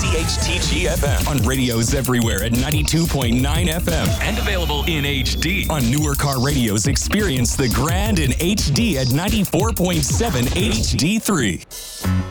WPHTG-FM on radios everywhere at 92.9 FM and available in HD. On newer car radios, experience the grand in HD at 94.7 HD3.